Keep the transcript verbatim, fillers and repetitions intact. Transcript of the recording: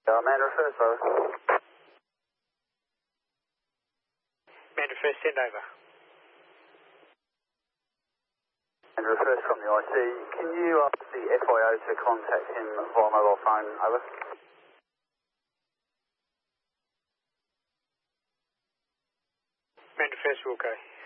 Uh, Mandarin First, over. Mandarin First, send over. Mandarin First from the I C. Can you ask the F I O to contact him via mobile phone, over? Mandarin First will go.